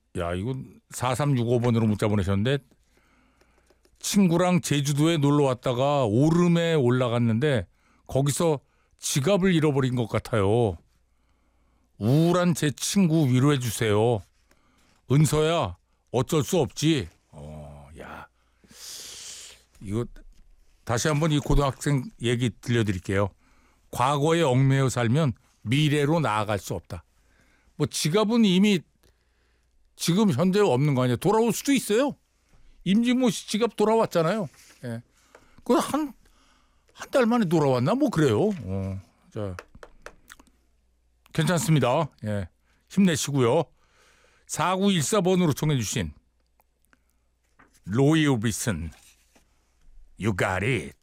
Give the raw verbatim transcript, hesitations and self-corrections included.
야, 이거 사삼육오 번으로 문자 보내셨는데 친구랑 제주도에 놀러 왔다가 오름에 올라갔는데 거기서 지갑을 잃어버린 것 같아요. 우울한 제 친구 위로해 주세요. 은서야, 어쩔 수 없지. 어, 야, 이거 다시 한번 이 고등학생 얘기 들려드릴게요. 과거에 얽매여 살면 미래로 나아갈 수 없다. 뭐 지갑은 이미 지금 현재 없는 거 아니에요. 돌아올 수도 있어요. 임진모 씨 지갑 돌아왔잖아요. 예. 그 한 한 달 만에 돌아왔나 뭐 그래요. 어, 자, 괜찮습니다. 예, 힘내시고요. 사구일사 번으로 청해 주신 로이 오비슨 You got it.